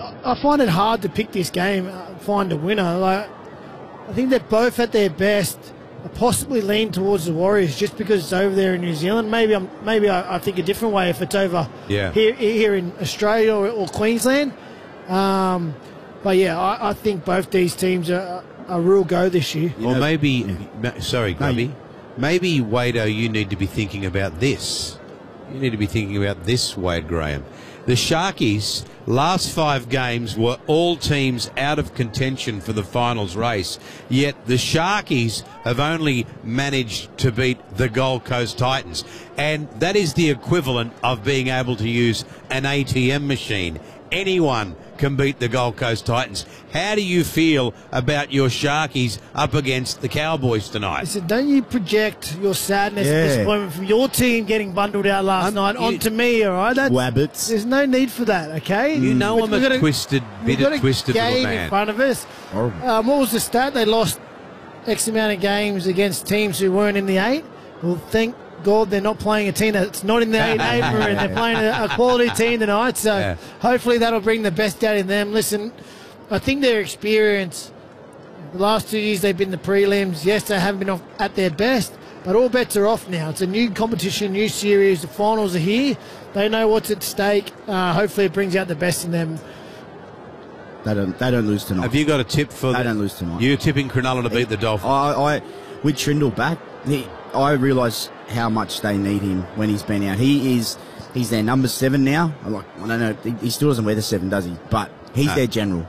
I find it hard to pick this game, find a winner. Like, I think they're both at their best. I possibly lean towards the Warriors just because it's over there in New Zealand. Maybe I think a different way if it's over here in Australia or Queensland. But yeah, I think both these teams are a real go this year. Or sorry, Grubby. Maybe, Wado, you need to be thinking about this. You need to be thinking about this, Wade Graham. The Sharkies, last 5 games were all teams out of contention for the finals race, yet the Sharkies have only managed to beat the Gold Coast Titans. And that is the equivalent of being able to use an ATM machine. Anyone can beat the Gold Coast Titans. How do you feel about your Sharkies up against the Cowboys tonight? Listen, don't you project your sadness and disappointment from your team getting bundled out last night onto me, all right? Wabbits. There's no need for that, okay? You know I'm a twisted little man. We've got a game in front of us. What was the stat? They lost X amount of games against teams who weren't in the 8. Well, thank God they're not playing a team that's not in the 8 and they're playing a quality team tonight. So hopefully that'll bring the best out in them. Listen, I think their experience, the last 2 years they've been the prelims. Yes, they haven't been at their best, but all bets are off now. It's a new competition, new series. The finals are here. They know what's at stake. Hopefully it brings out the best in them. They don't lose tonight. Have you got a tip for They don't lose tonight. You're tipping Cronulla to beat the Dolphins. With Trindle back, I realise how much they need him when he's been out. He's their number 7 now. I don't know. He still doesn't wear the 7, does he? But he's their general.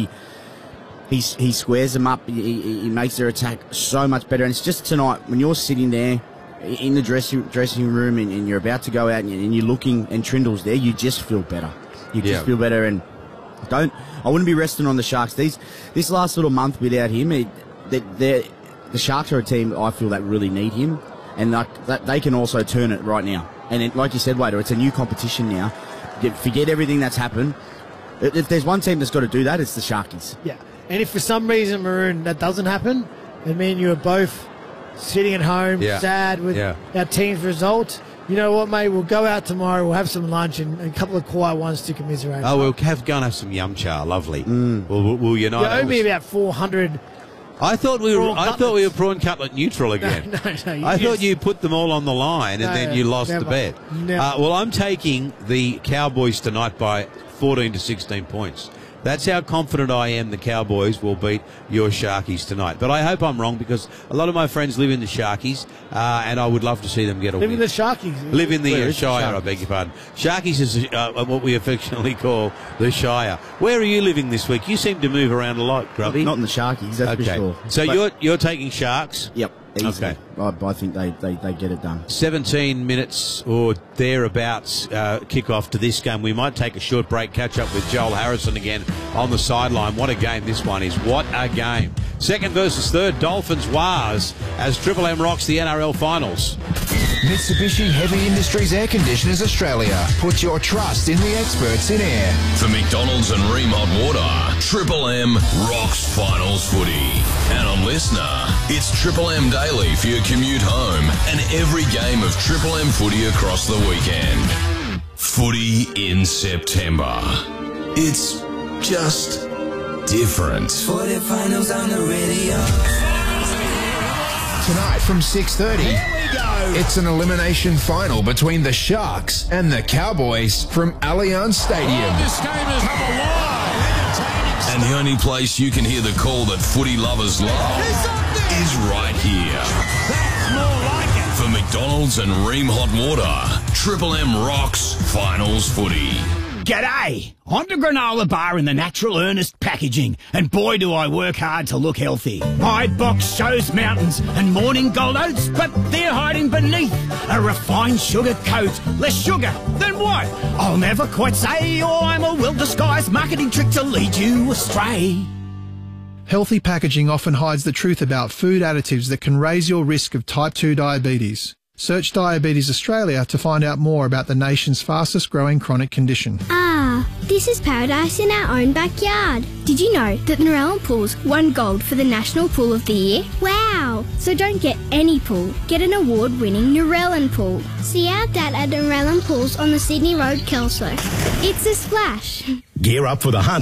He squares them up. He makes their attack so much better. And it's just tonight when you're sitting there in the dressing room and you're about to go out and you're looking and Trindle's there, you just feel better. You just feel better. And I wouldn't be resting on the Sharks. This last little month without him, the Sharks are a team I feel that really need him, and that they can also turn it right now. And like you said, Wader, it's a new competition now. Forget everything that's happened. If there's one team that's got to do that, it's the Sharkies. Yeah, and if for some reason, Maroon, that doesn't happen, and me and you are both sitting at home sad with our team's results, you know what, mate? We'll go out tomorrow. We'll have some lunch and a couple of quiet ones to commiserate. Oh, we'll go and have some yum cha. Lovely. We'll unite. You owe me about 400. I thought we were prawn cutlet neutral again. No. I thought you put them all on the line and then you lost the bet. Well, I'm taking the Cowboys tonight by 14 to 16 points. That's how confident I am the Cowboys will beat your Sharkies tonight. But I hope I'm wrong because a lot of my friends live in the Sharkies and I would love to see them get a win. Live in the Sharkies? Live in the Shire, I beg your pardon. Sharkies is what we affectionately call the Shire. Where are you living this week? You seem to move around a lot, Grubby. Not in the Sharkies, that's for sure. So you're taking Sharks? Yep. Easily. Okay. I think they get it done. 17 minutes or thereabouts kick off to this game. We might take a short break, catch up with Joel Harrison again on the sideline. What a game this one is. What a game. Second versus third, Dolphins Wars as Triple M rocks the NRL Finals. Mitsubishi Heavy Industries Air Conditioners Australia. Put your trust in the experts in air. For McDonald's and Ream Hot Water, Triple M rocks finals footy. And on Listener, it's Triple M Daily for your commute home and every game of Triple M footy across the weekend. Footy in September. It's just different. Footy finals on the radio. Tonight from 6:30. It's an elimination final between the Sharks and the Cowboys from Allianz Stadium. This game has come alive. And the only place you can hear the call that footy lovers love is right here. That's more like it. For McDonald's and Ream Hot Water, Triple M rocks finals footy. G'day! I'm the granola bar in the Natural Earnest packaging, and boy do I work hard to look healthy. My box shows mountains and morning gold oats, but they're hiding beneath a refined sugar coat. Less sugar than what? I'll never quite say, or I'm a well-disguised marketing trick to lead you astray. Healthy packaging often hides the truth about food additives that can raise your risk of type 2 diabetes. Search Diabetes Australia to find out more about the nation's fastest growing chronic condition. Ah, this is paradise in our own backyard. Did you know that Narellan Pools won gold for the National Pool of the Year? Wow! So don't get any pool, get an award-winning Narellan Pool. See our dad at Narellan Pools on the Sydney Road, Kelso. It's a splash. Gear up for the hunt